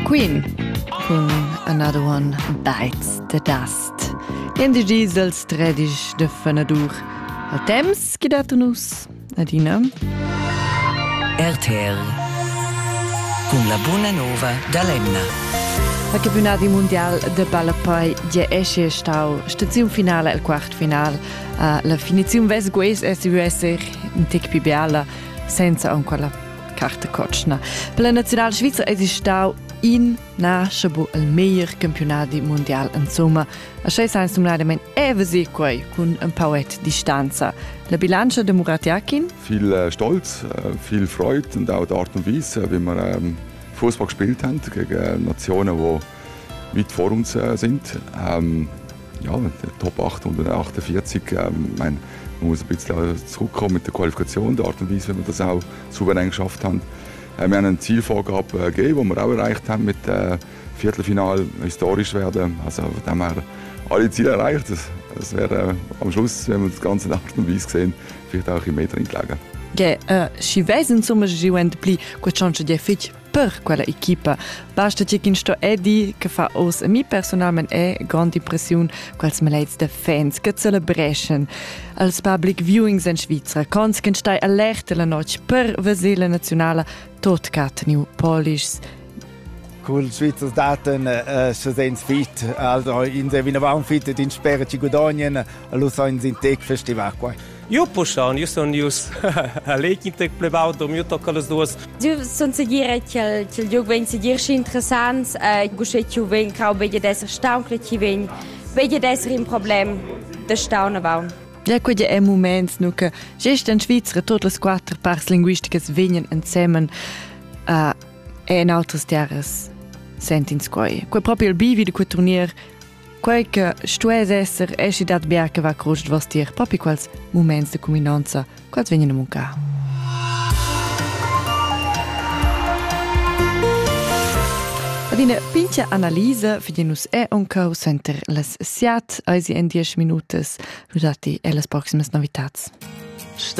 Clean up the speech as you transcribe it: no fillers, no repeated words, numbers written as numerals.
Queen con Another One Bites the Dust. Ien diesels 13 de fenadur. El temps che dato nus, Adina. RTL con la buona nova da Lemna. Il campionato mondiale de Ballapoi già esce stau stazione finale e il quarto finale. La finizione ves gues deve essere un tic più bella senza ancora carta cocna. Per la nazionale svizzera è stau in nascebo il miglior campionato mondiale insomma. A sei sai sumladament evasi quei con un pauet distanza. La bilancia de Murat Yakin? Viel Stolz, viel Freude und auch die Art und Weise, wie wir Fußball gespielt haben gegen Nationen, die weit vor uns sind. Ja, der Top 848, man muss ein bisschen zurückkommen mit der Qualifikation, der Art und Weise, wie wir das auch souverän geschafft haben. Wir haben eine Zielvorgabe gegeben, die wir auch erreicht haben mit Viertelfinal historisch werden. Also von dem her alle Ziele erreicht. Das wäre am Schluss, wenn wir das ganze Art und Weise sehen, vielleicht auch ein Meter hintlegen. Ja, si vez insomma giuent pli quel chance di fitch per quella equipa. Basta che kin sto Eddie che fa os a mi personalmente è grande impressione quals malaids de fans che celebration als public viewings in Svizzera cons che stai allerta la noche per vesela nazionale tot cat new polish. Cool Schweizer Daten sind fit, also in se vina fit din spera ci guadagnan lo so in Sintec Festival qua. Io puxan, io sono ius a lekin tek plebau dom io tocca las duas. Io son seguire che il gioco ven seguire interessant, guschetju ven kau beje desser staunkle ci ven, beje desser im problem de stauna bauen. Ja, quei è moments nu che gest in Svizzera tot las quattro parts linguisticas vegnan insieme e in altres terras sentins quei. Quei proprio il bivi di quel turnier quei che stues esser esci dat bia che va crost vostir proprio quals moments de combinanza quals vegnan a munca. Adina pincha analisa fidenus è un caus enter las siat eisi en 10 minutos. Rudati e las proximas novitats.